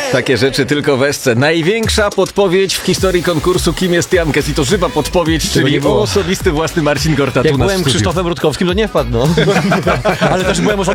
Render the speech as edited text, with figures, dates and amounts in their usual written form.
Takie rzeczy tylko w Esce. Największa podpowiedź w historii konkursu Kim jest Jankes? I to żywa podpowiedź, czyli nie było. osobisty własny Marcin Gortat Jak u nas byłem w studiu. Krzysztofem Rutkowskim, to nie wpadł, no. Ale też byłem